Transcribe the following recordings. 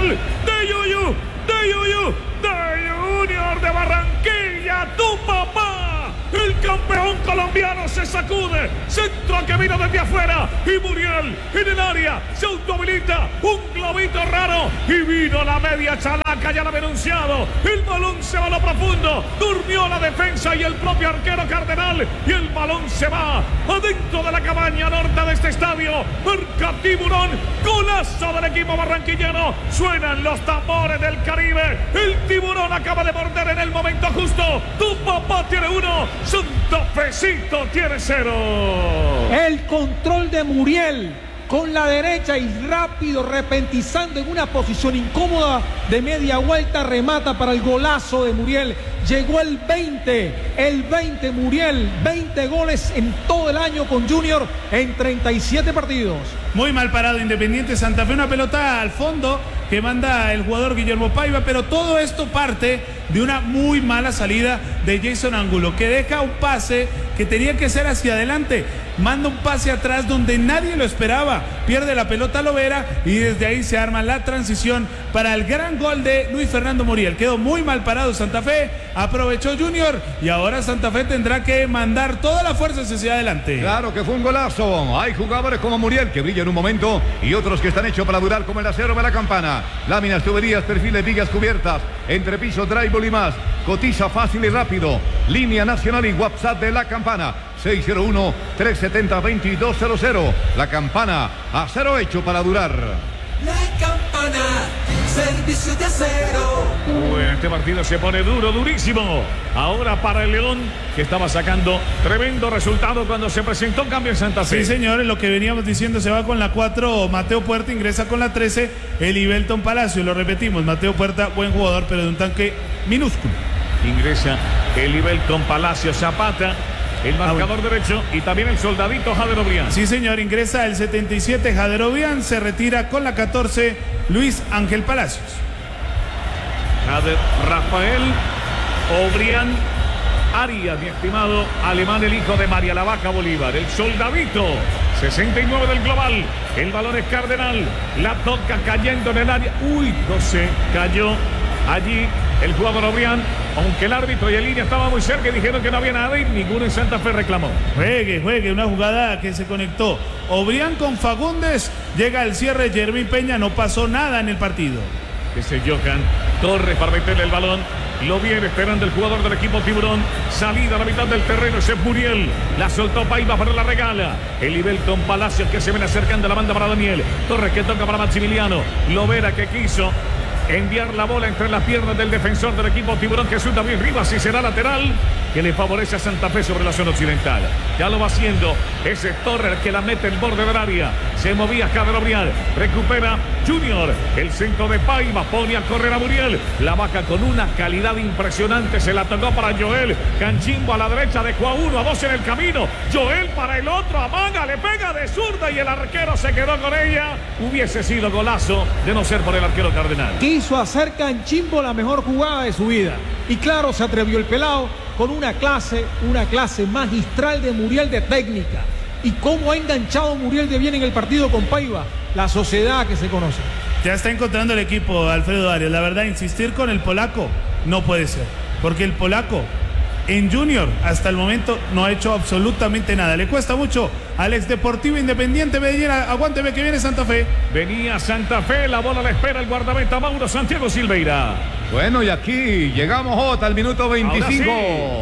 gol de Yuyu, de Junior de Barranquilla, tu papá. El campeón colombiano se sacude. Centro que vino desde afuera. Y Muriel en el área. Se autohabilita. Un globito raro. Y vino la media chalaca. Ya lo había anunciado. El balón se va a lo profundo. Durmió la defensa y el propio arquero Cardenal. Y el balón se va adentro de la cabaña norte de este estadio. Marca Tiburón. Golazo del equipo barranquillero. Suenan los tambores del Caribe. El Tiburón acaba de morder en el momento justo. Tu papá tiene uno. Santa Fecito tiene 0. El control de Muriel con la derecha y rápido, repentizando en una posición incómoda de media vuelta, remata para el golazo de Muriel. Llegó el 20 Muriel, 20 goles en todo el año con Junior en 37 partidos. Muy mal parado Independiente Santa Fe, una pelota al fondo que manda el jugador Guillermo Paiva, pero todo esto parte de una muy mala salida de Jason Angulo, que deja un pase que tenía que ser hacia adelante, manda un pase atrás donde nadie lo esperaba, pierde la pelota Lovera y desde ahí se arma la transición para el gran gol de Luis Fernando Muriel. Quedó muy mal parado Santa Fe, aprovechó Junior y ahora Santa Fe tendrá que mandar toda la fuerza hacia adelante. Claro que fue un golazo. Hay jugadores como Muriel que brillan en un momento y otros que están hechos para durar, como el acero de la Campana. Láminas, tuberías, perfiles, vigas cubiertas, entrepiso, drywall y más. Cotiza fácil y rápido. Línea nacional y WhatsApp de la Campana. 601-370-2200. La Campana, acero hecho para durar. La Campana, servicio de acero. Este partido se pone duro, durísimo. Ahora para el León, que estaba sacando tremendo resultado cuando se presentó un cambio en Santa Fe. Sí, señores, lo que veníamos diciendo, se va con la 4 Mateo Puerta, ingresa con la 13 Elibelton Palacio. Lo repetimos, Mateo Puerta, buen jugador, pero de un tanque minúsculo. Ingresa Elibelton Palacio, Zapata, el marcador derecho, y también el soldadito Jader Obrián. Sí, señor, ingresa el 77 Jader Obrián, se retira con la 14 Luis Ángel Palacios. Jader Rafael Obrián Arias, mi estimado alemán, el hijo de María la Vaca Bolívar, el soldadito, 69 del global. El balón es Cardenal, la toca cayendo en el área. Uy, no sé, cayó allí el jugador Obrián, aunque el árbitro y el línea estaban muy cerca y dijeron que no había nada y ninguno en Santa Fe reclamó. Juegue, una jugada que se conectó Obrián con Fagundes, llega al cierre Jeremy Peña, no pasó nada en el partido. Ese Johan Torres para meterle el balón. Lo viene esperando el jugador del equipo Tiburón. Salida a la mitad del terreno, ese es Muriel. La soltó Paiva, pero la regala. El Ibelton Palacios que se viene acercando a la banda para Daniel. Torres que toca para Maximiliano. Lovera que quiso enviar la bola entre las piernas del defensor del equipo Tiburón, Jesús David Rivas, y será lateral que le favorece a Santa Fe sobre la zona occidental. Ya lo va haciendo ese Torres que la mete en el borde del área. Se movía Jader Obrián, recupera Junior, el centro de Paiva, pone a correr a Muriel. La Vaca con una calidad impresionante, se la tocó para Joel. Canchimbo a la derecha, dejó a 1, a 2 en el camino. Joel para el otro, amaga, le pega de zurda y el arquero se quedó con ella. Hubiese sido golazo de no ser por el arquero Cardenal. Quiso hacer Canchimbo la mejor jugada de su vida. Y claro, se atrevió el pelado con una clase magistral de Muriel de técnica. Y cómo ha enganchado Muriel de bien en el partido con Paiva, la sociedad que se conoce. Ya está encontrando el equipo Alfredo Arias. La verdad, insistir con el polaco no puede ser, porque el polaco en Junior hasta el momento no ha hecho absolutamente nada. Le cuesta mucho al ex Deportivo Independiente Medellín. Aguánteme que viene Santa Fe. Venía Santa Fe, la bola la espera el guardameta Mauro Santiago Silveira. Bueno, y aquí llegamos, Jota, al minuto 25. Sí.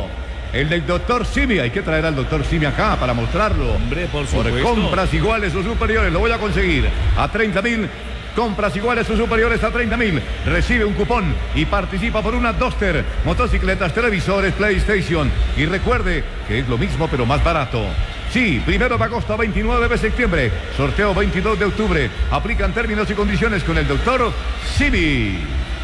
El del doctor Simi. Hay que traer al doctor Simi acá para mostrarlo. Hombre, por supuesto. Compras iguales o superiores. Lo voy a conseguir a 30.000. Compras iguales o superiores a 30.000. Recibe un cupón y participa por una Duster, motocicletas, televisores, PlayStation. Y recuerde que es lo mismo pero más barato. Sí, 1 de agosto a 29 de septiembre. Sorteo 22 de octubre. Aplican términos y condiciones con el doctor Simi.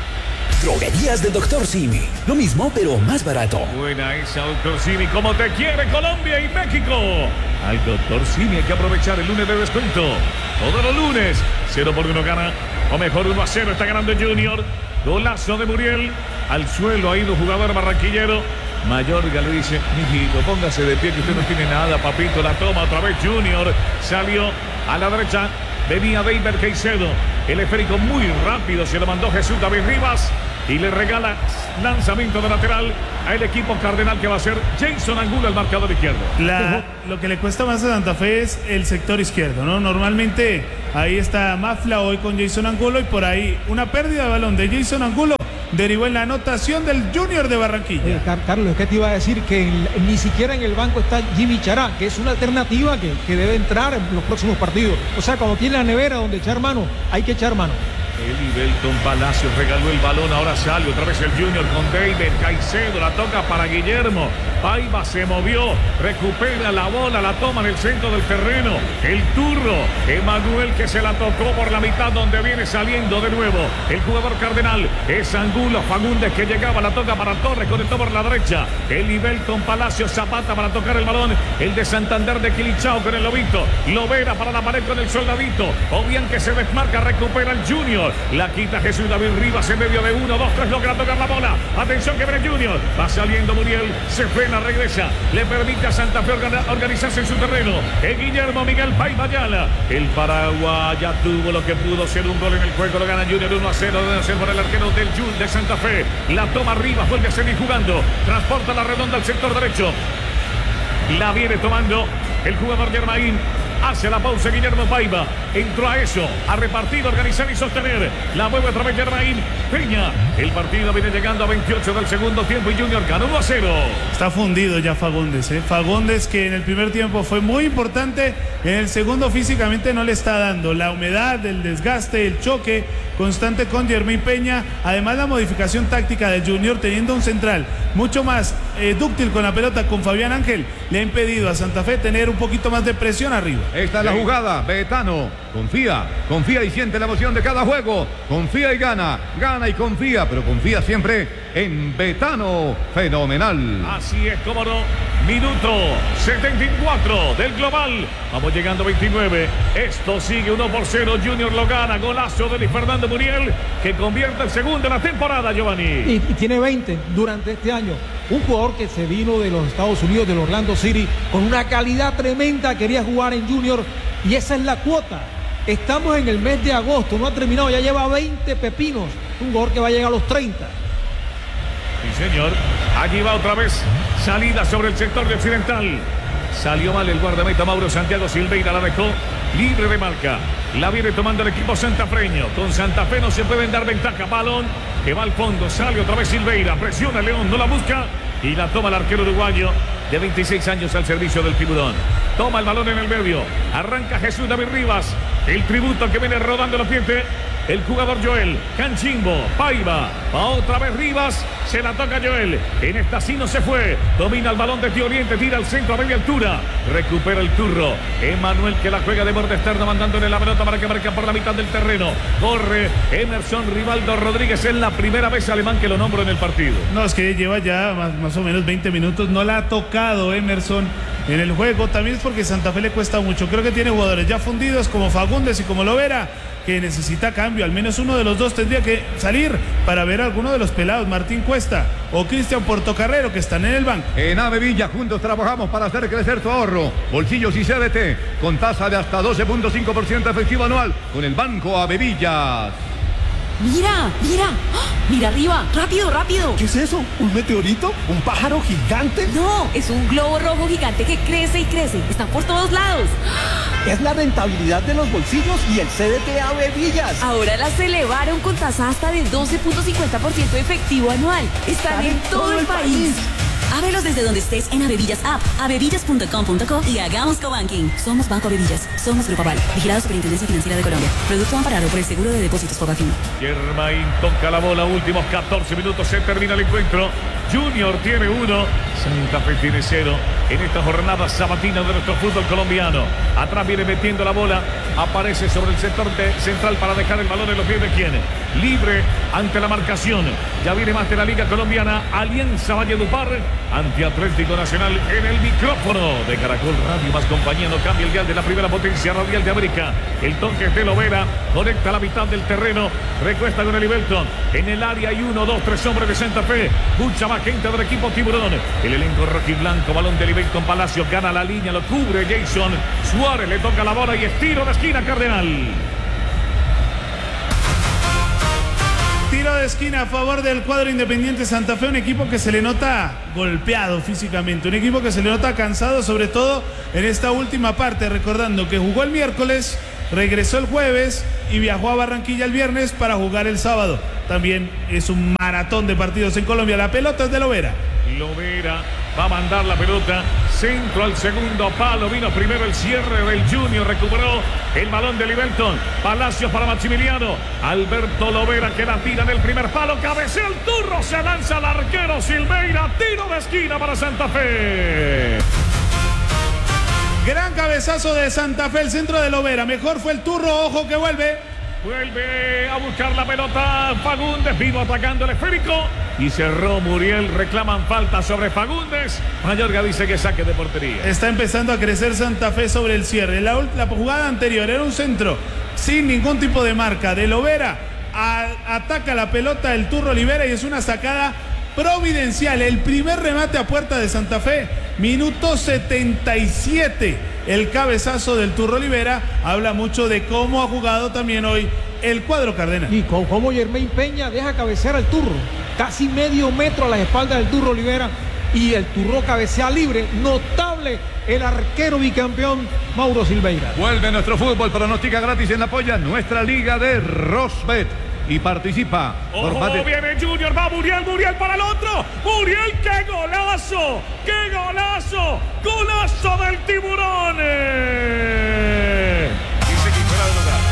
Droguerías del Dr. Simi. Lo mismo, pero más barato. Buena esa, Dr. Simi. Como te quiere Colombia y México. Al Dr. Simi hay que aprovechar el lunes de descuento. Todos los lunes, 0-1 gana. O mejor, 1-0 está ganando Junior. Golazo de Muriel. Al suelo ha ido jugador barranquillero. Mayorga le dice: mijito, póngase de pie que usted no tiene nada, papito. La toma otra vez Junior. Salió a la derecha. Venía David Caicedo. El esférico muy rápido se lo mandó Jesús David Rivas. Y le regala lanzamiento de lateral al equipo cardenal, que va a ser Jason Angulo, el marcador izquierdo. Lo que le cuesta más a Santa Fe es el sector izquierdo, ¿no? Normalmente ahí está Mafla hoy con Jason Angulo, y por ahí una pérdida de balón de Jason Angulo derivó en la anotación del Junior de Barranquilla. Carlos, es que te iba a decir que ni siquiera en el banco está Jimmy Chará, que es una alternativa que debe entrar en los próximos partidos. O sea, cuando tiene la nevera donde echar mano, hay que echar mano. Belton Palacios regaló el balón, ahora sale otra vez el Junior con David Caicedo, la toca para Guillermo. Paiva se movió, recupera la bola, la toma en el centro del terreno. El turro, Emanuel, que se la tocó por la mitad, donde viene saliendo de nuevo el jugador cardenal. Es Angulo, Fagundes, que llegaba, la toca para Torres, conectó por la derecha. El Belton Palacios, Zapata para tocar el balón. El de Santander de Quilichao con el Lobito. Lovera para la pared con el Soldadito. O bien que se desmarca, recupera el Junior. La quita Jesús David Rivas en medio de 1, 2, 3, logra tocar la bola. Atención que viene Junior. Va saliendo Muriel, se frena, regresa. Le permite a Santa Fe organizarse en su terreno. Guillermo Miguel Paiva Ayala. El Paraguay ya tuvo lo que pudo ser un gol en el juego. Lo gana Junior 1-0. Debe ser por el arquero del Junior de Santa Fe. La toma Rivas, vuelve a seguir jugando. Transporta la redonda al sector derecho. La viene tomando el jugador Germain. Hace la pausa Guillermo Paiva. Entró a eso, a repartir, organizar y sostener. La mueve otra vez Germain Peña. El partido viene llegando a 28 del segundo tiempo y Junior ganó 1-0. Está fundido ya Fagundes, ¿eh? Fagundes, que en el primer tiempo fue muy importante, en el segundo físicamente no le está dando. La humedad, el desgaste, el choque constante con Germain Peña. Además la modificación táctica de Junior, teniendo un central mucho más dúctil con la pelota, con Fabián Ángel, le ha impedido a Santa Fe tener un poquito más de presión arriba. Esta es la jugada, Betano, confía y siente la emoción de cada juego, confía y gana y confía, pero confía siempre en Betano, fenomenal. Así es, cómo no, minuto 74 del global, vamos llegando a 29, esto sigue 1-0, Junior lo gana, golazo de Luis Fernando Muriel, que convierte el segundo en la temporada, Giovanni. Y tiene 20 durante este año. Un jugador que se vino de los Estados Unidos, del Orlando City, con una calidad tremenda, quería jugar en Junior y esa es la cuota. Estamos en el mes de agosto, no ha terminado, ya lleva 20 pepinos. Un jugador que va a llegar a los 30. Sí, señor. Aquí va otra vez, salida sobre el sector de Occidental. Salió mal el guardameta Mauro Santiago Silveira, la dejó libre de marca. La viene tomando el equipo santafreño. Con Santa Fe no se pueden dar ventaja. Balón que va al fondo. Sale otra vez Silveira. Presiona el León, no la busca. Y la toma el arquero uruguayo de 26 años al servicio del Tiburón. Toma el balón en el medio. Arranca Jesús David Rivas. El tributo que viene rodando los pies. El jugador Joel, Canchimbo, Paiva, va otra vez Rivas, se la toca Joel, en esta sí no se fue, domina el balón desde Oriente, tira al centro a media altura, recupera el turro, Emanuel que la juega de borde externo, mandándole la pelota para que marque por la mitad del terreno, corre Emerson Rivaldo Rodríguez, es la primera vez alemán que lo nombro en el partido. No, es que lleva ya más o menos 20 minutos, no la ha tocado Emerson en el juego, también es porque Santa Fe le cuesta mucho, creo que tiene jugadores ya fundidos como Fagundes y como Lovera, que necesita cambio, al menos uno de los dos tendría que salir para ver a alguno de los pelados, Martín Cuesta o Cristian Portocarrero, que están en el banco. En Avevilla juntos trabajamos para hacer crecer tu ahorro, bolsillos y CDT, con tasa de hasta 12.5% efectivo anual, con el Banco Avevillas. Mira, mira, mira arriba, rápido, rápido. ¿Qué es eso? ¿Un meteorito? ¿Un pájaro gigante? No, es un globo rojo gigante que crece y crece, está por todos lados. Es la rentabilidad de los bolsillos y el CDT Avevillas. Ahora las elevaron con tasa hasta del 12.50% efectivo anual. Están en todo el país. Ábrelos desde donde estés en Avevillas App, avevillas.com.co y hagamos cobanking. Somos Banco Avevillas, somos Grupo Aval, vigilado Superintendencia Financiera de Colombia. Producto amparado por el Seguro de Depósitos Fogafín. Germain toca la bola, últimos 14 minutos, se termina el encuentro. Junior tiene 1, Santa Fe tiene 0 en esta jornada sabatina de nuestro fútbol colombiano. Atrás viene metiendo la bola, aparece sobre el sector central para dejar el balón en los pies de quien. Libre ante la marcación. Ya viene más de la Liga Colombiana, Alianza Valledupar ante Atlético Nacional en el micrófono de Caracol Radio más compañía. No cambia el dial de la primera potencia radial de América. El toque de Lovera conecta la mitad del terreno, recuesta con el Ibelton. En el área hay 1, 2, 3 hombres de Santa Fe. Mucha más gente del equipo Tiburón. El elenco rojiblanco, balón del Ibelton Palacio, gana la línea, lo cubre Jason Suárez, le toca la bola y estiro de esquina Cardenal. esquina a favor del cuadro Independiente Santa Fe, un equipo que se le nota golpeado físicamente, un equipo que se le nota cansado, sobre todo en esta última parte, recordando que jugó el miércoles, regresó el jueves y viajó a Barranquilla el viernes para jugar el sábado. También es un maratón de partidos en Colombia. La pelota es de Lovera. Lovera va a mandar la pelota, centro al segundo palo, vino primero el cierre del Junior, recuperó el balón de Livelton, Palacios para Maximiliano, Alberto Lovera que la tira en el primer palo, cabecea el turro, se lanza al arquero Silveira, tiro de esquina para Santa Fe. Gran cabezazo de Santa Fe, el centro de Lovera, mejor fue el turro, ojo que vuelve a buscar la pelota Fagundes, vino atacando el esférico y cerró Muriel, reclaman falta sobre Fagundes. Mayorga dice que saque de portería. Está empezando a crecer Santa Fe sobre el cierre. La jugada anterior era un centro sin ningún tipo de marca de Lovera, ataca la pelota el turro Olivera y es una sacada providencial, el primer remate a puerta de Santa Fe, minuto 77. El cabezazo del turro Olivera habla mucho de cómo ha jugado también hoy el cuadro cardenal. Y como Yermain Peña deja cabecear al turro, casi medio metro a la espalda del turro Olivera, y el turro cabecea libre, notable el arquero bicampeón Mauro Silveira. Vuelve nuestro fútbol, pronostica gratis en la polla, nuestra liga de Rosbet. Y participa. Ojo, viene Junior, va Muriel para el otro. Muriel, qué golazo, golazo del Tiburón. Dice que fuera de lugar.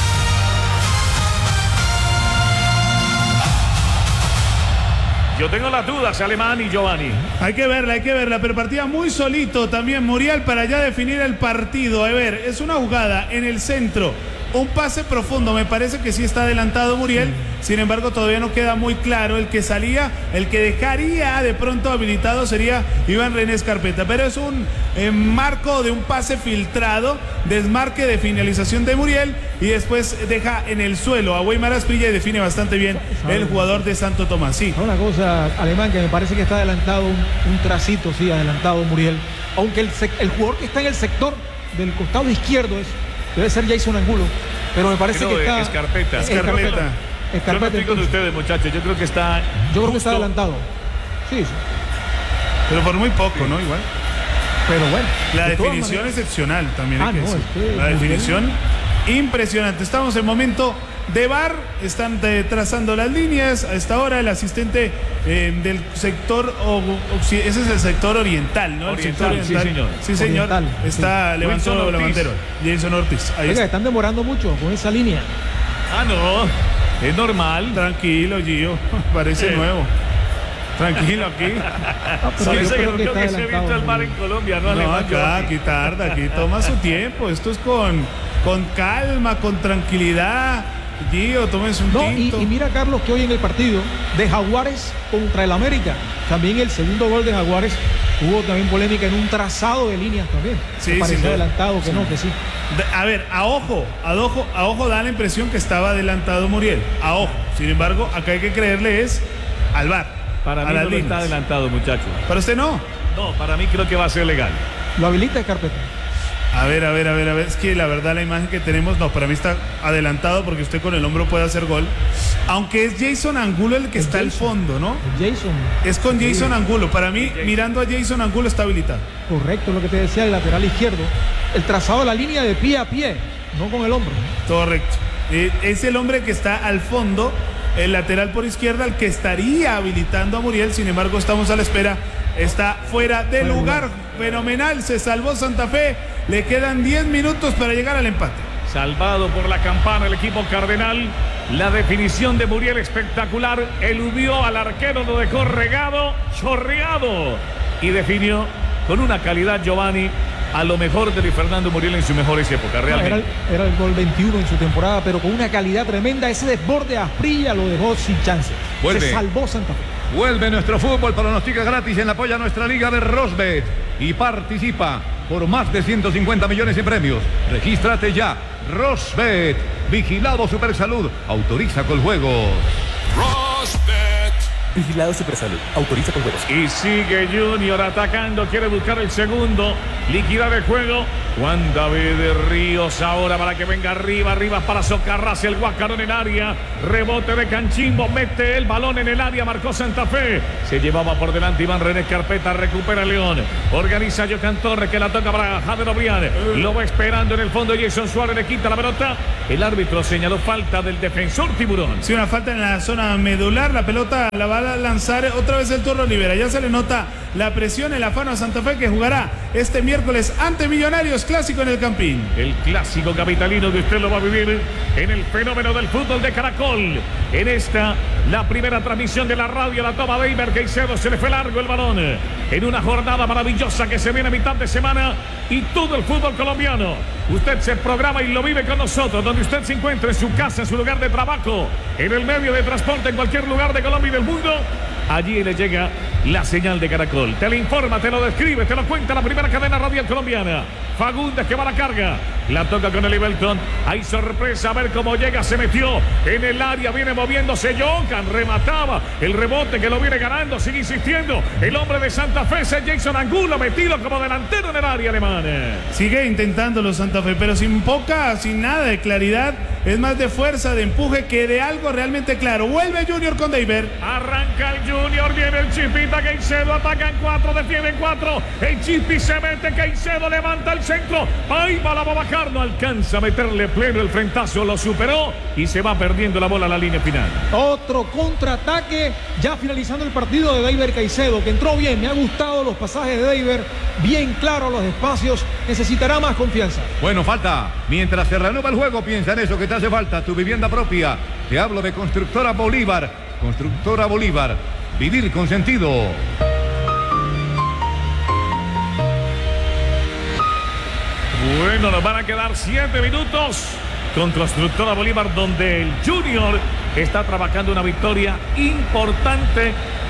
Yo tengo las dudas, Alemán y Giovanni. Hay que verla, pero partía muy solito también Muriel para ya definir el partido. A ver, es una jugada en el centro. Un pase profundo, me parece que sí está adelantado Muriel, sin embargo todavía no queda muy claro. El que dejaría de pronto habilitado sería Iván René Escarpeta, pero es un marco de un pase filtrado, desmarque de finalización de Muriel y después deja en el suelo a Weimar Asprilla y define bastante bien el jugador de Santo Tomás. Sí. Una cosa, Alemán, que me parece que está adelantado un tracito, sí, adelantado Muriel, aunque el jugador que está en el sector del costado izquierdo debe ser Jason Angulo, pero me parece que está Escarpeta. Yo no estoy con ustedes, muchachos. Yo creo que está adelantado. Sí. Pero por muy poco, ¿no? Igual. Pero bueno. La definición excepcional también. La definición impresionante. Estamos en momento de VAR, están trazando las líneas. A esta hora el asistente del sector, ese es el sector oriental, ¿no? Oriental, el sector oriental. Sí, señor. Está levantando la bandera. Jason Ortiz. Oiga, están demorando mucho con esa línea. No, es normal. Tranquilo, Gio, parece nuevo. Tranquilo aquí. Yo creo que se ha visto el mar en Colombia, ¿no? Aquí tarda, aquí toma su tiempo. Esto es con calma, con tranquilidad. Gio, tómese un tinto. Y mira, Carlos, que hoy en el partido de Jaguares contra el América, también el segundo gol de Jaguares hubo también polémica en un trazado de líneas también. Sí, parecía adelantado, que no, que sí. A ver, a ojo da la impresión que estaba adelantado Muriel. A ojo. Sin embargo, acá hay que creerle es al VAR. Para mí no está adelantado, muchachos. ¿Para usted no? No, para mí creo que va a ser legal. Lo habilita Escarpeta. A ver, es que la verdad la imagen que tenemos, no, para mí está adelantado porque usted con el hombro puede hacer gol. Aunque es Jason Angulo el que está al fondo, ¿no? Jason. Es con Jason Angulo. Para mí, mirando a Jason Angulo está habilitado. Correcto, lo que te decía, el lateral izquierdo. El trazado de la línea de pie a pie, no con el hombro. Correcto. Es el hombre que está al fondo, el lateral por izquierda, el que estaría habilitando a Muriel. Sin embargo, estamos a la espera. Está fuera de lugar. Fenomenal, se salvó Santa Fe. Le quedan 10 minutos para llegar al empate. Salvado por la campana el equipo cardenal. La definición de Muriel espectacular. Eludió al arquero, lo dejó chorreado. Y definió con una calidad, Giovanni, a lo mejor de Luis Fernando Muriel en sus mejores épocas, realmente. Era el gol 21 en su temporada, pero con una calidad tremenda. Ese desborde a Asprilla lo dejó sin chance. Se salvó Santa Fe. Vuelve nuestro fútbol, pronostica gratis en la polla nuestra liga de Rosbet y participa por más de 150 millones en premios. Regístrate ya. Rosbet, vigilado Supersalud, autoriza con juegos. Rosbet, vigilado Supersalud, autoriza con juegos. Y sigue Junior atacando, quiere buscar el segundo, liquidar el juego. Juan David Ríos ahora para que venga arriba para socarrarse el Guácaro en el área. Rebote de Canchimbo, mete el balón en el área, marcó Santa Fe. Se llevaba por delante Iván René Carpeta, recupera León. Organiza Jocan Torres que la toca para Jader Obrián. Lo va esperando en el fondo Jason Suárez, le quita la pelota. El árbitro señaló falta del defensor Tiburón. Sí, una falta en la zona medular. La pelota la va a lanzar otra vez el Turro Rivera. Ya se le nota la presión, el afano a Santa Fe, que jugará este miércoles ante Millonarios, clásico en el Campín. El clásico capitalino que usted lo va a vivir en el fenómeno del fútbol de Caracol. En esta, la primera transmisión de la radio, la toma de Iber Caicedo, se le fue largo el balón. En una jornada maravillosa que se viene a mitad de semana y todo el fútbol colombiano. Usted se programa y lo vive con nosotros, donde usted se encuentre, en su casa, en su lugar de trabajo, en el medio de transporte, en cualquier lugar de Colombia y del mundo. Allí le llega la señal de Caracol. Te lo informa, te lo describe, te lo cuenta la primera cadena radial colombiana. Fagundes que va a la carga. La toca con el Ibelton. Hay sorpresa, a ver cómo llega. Se metió en el área, viene moviéndose Jocan. Remataba el rebote que lo viene ganando. Sigue insistiendo. El hombre de Santa Fe es Jason Angulo, metido como delantero en el área alemana. Sigue intentándolo Santa Fe, pero sin nada de claridad. Es más de fuerza, de empuje, que de algo realmente claro. Vuelve Junior con Deiber. Arranca el Junior, viene el Chispita Caicedo, ataca en 4, defiende en 4. El Chispi se mete, Caicedo levanta el centro. Ahí va, la va a bajar, no alcanza a meterle pleno el frentazo, lo superó y se va perdiendo la bola a la línea final. Otro contraataque, ya finalizando el partido de Deiber Caicedo, que entró bien. Me ha gustado los pasajes de Deiber, bien claro los espacios, necesitará más confianza. Bueno, falta. Mientras se reanuda el juego, piensa en eso que te hace falta, tu vivienda propia. Te hablo de Constructora Bolívar. Constructora Bolívar, vivir con sentido. Bueno, nos van a quedar 7 minutos con Constructora Bolívar, donde el Junior está trabajando una victoria importante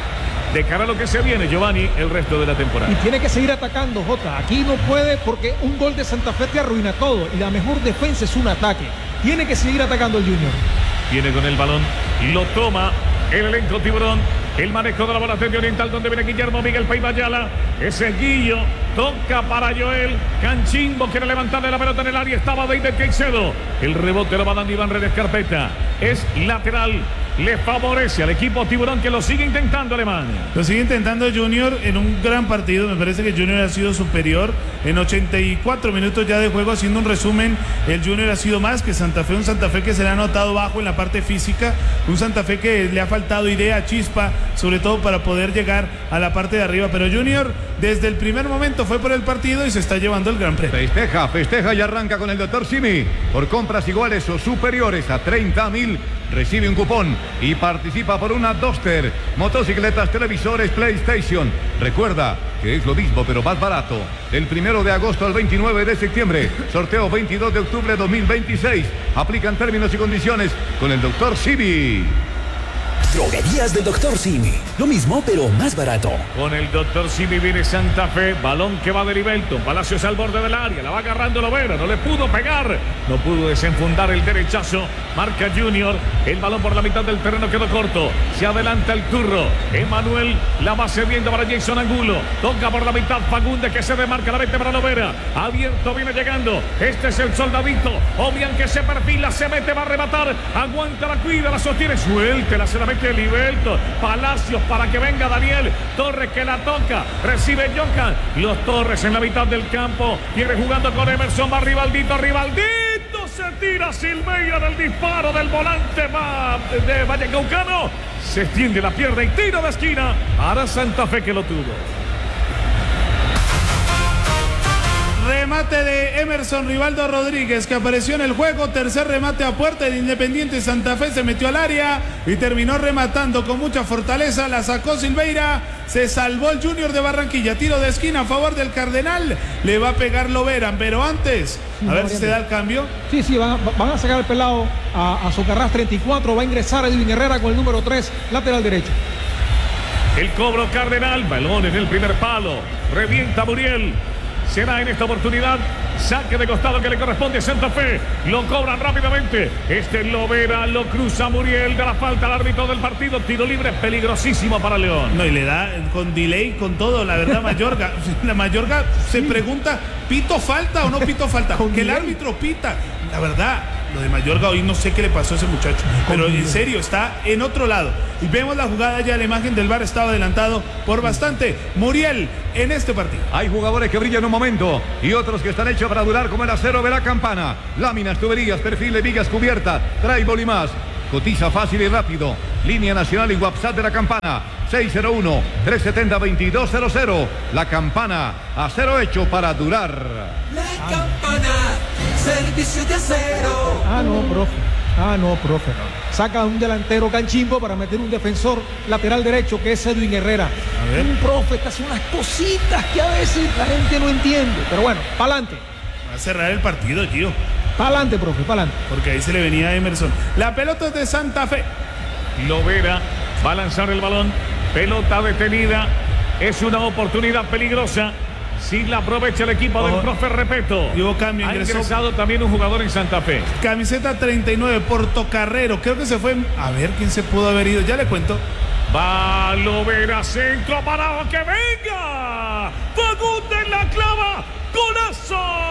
de cara a lo que se viene, Giovanni, el resto de la temporada. Y tiene que seguir atacando, Jota. Aquí no puede, porque un gol de Santa Fe te arruina todo. Y la mejor defensa es un ataque. Tiene que seguir atacando el Junior. Viene con el balón, lo toma el elenco Tiburón. El manejo de la bola de Oriental, donde viene Guillermo Miguel Paiva Ayala. Ese Guillo toca para Joel. Canchimbo quiere levantarle la pelota en el área. Estaba Deiber Caicedo. El rebote lo va dando Iván René Carpeta. Es lateral. Le favorece al equipo Tiburón, que lo sigue intentando Alemania. Lo sigue intentando Junior en un gran partido. Me parece que Junior ha sido superior. En 84 minutos ya de juego, haciendo un resumen, el Junior ha sido más que Santa Fe. Un Santa Fe que se le ha notado bajo en la parte física. Un Santa Fe que le ha faltado idea, chispa, sobre todo para poder llegar a la parte de arriba. Pero Junior desde el primer momento fue por el partido y se está llevando el gran premio. Festeja y arranca con el Dr. Simi. Por compras iguales o superiores a 30.000, recibe un cupón y participa por una Duster, motocicletas, televisores, PlayStation. Recuerda que es lo mismo pero más barato. Del 1 de agosto al 29 de septiembre. Sorteo 22 de octubre 2026. Aplican términos y condiciones con el Dr. Simi. Droguerías del Dr. Simi. Lo mismo, pero más barato. Con el Dr. Simi viene Santa Fe. Balón que va de Ibelton. Palacios al borde del área. La va agarrando Lovera. No le pudo pegar. No pudo desenfundar el derechazo. Marca Junior. El balón por la mitad del terreno quedó corto. Se adelanta el Turro. Emanuel la va cediendo para Jason Angulo. Toca por la mitad Fagundes, que se demarca la vete para Lovera. Abierto, viene llegando. Este es el soldadito. Obian que se perfila, se mete, va a rematar. Aguanta, la cuida, la sostiene. Suéltela, se la mete el Ibelton. Palacios para que venga Daniel Torres, que la toca. Recibe Jocan. Los Torres en la mitad del campo. Viene jugando con Emerson. Va Rivaldito. Se tira Silveira del disparo del volante de Vallecaucano. Se extiende la pierna y tiro de esquina. Ahora Santa Fe que lo tuvo. Remate de Emerson Rivaldo Rodríguez, que apareció en el juego. Tercer remate a puerta de Independiente Santa Fe. Se metió al área y terminó rematando con mucha fortaleza. La sacó Silveira. Se salvó el Junior de Barranquilla. Tiro de esquina a favor del Cardenal. Le va a pegar Lovera, pero antes, a ver si se da el cambio. Sí, van a sacar el pelado a Socarrás 34. Va a ingresar Edwin Herrera con el número 3, lateral derecho. El cobro Cardenal. Balón en el primer palo. Revienta Muriel. Será en esta oportunidad Saque de costado que le corresponde a Santa Fe. Lo cobran rápidamente. Lovera lo cruza Muriel. Da la falta al árbitro del partido. Tiro libre peligrosísimo para León. No, y le da con delay, con todo, la verdad, Mayorga. La Mayorga se pregunta, ¿pito falta o no pito falta? Que el árbitro pita. La verdad, lo de Mayorga hoy no sé qué le pasó a ese muchacho. Pero en serio, está en otro lado. Y vemos la jugada ya, la imagen del VAR estaba adelantado por bastante. Muriel en este partido. Hay jugadores que brillan un momento y otros que están hechos para durar, como el acero de la Campana. Láminas, tuberías, perfiles, vigas cubiertas, tribal y más. Cotiza fácil y rápido. Línea nacional y WhatsApp de la Campana. 601-370-2200. La Campana, acero hecho para durar. La Campana, servicio de acero. No, profe. Saca un delantero canchimbo para meter un defensor lateral derecho que es Edwin Herrera. Un profe que hace unas cositas que a veces la gente no entiende. Pero bueno, pa'lante. Va a cerrar el partido, tío. Pa'lante, profe, pa'lante. Porque ahí se le venía a Emerson. La pelota es de Santa Fe. Lovera va a lanzar el balón. Pelota detenida. Es una oportunidad peligrosa. Si la aprovecha el equipo del profe Repeto. Hubo cambio, ha ingresado también un jugador en Santa Fe. Camiseta 39, Portocarrero. Creo que se fue. A ver quién se pudo haber ido. Ya le cuento. Va Lovera, centro parado. ¡Que venga! Fagundes la clava. ¡Golazo!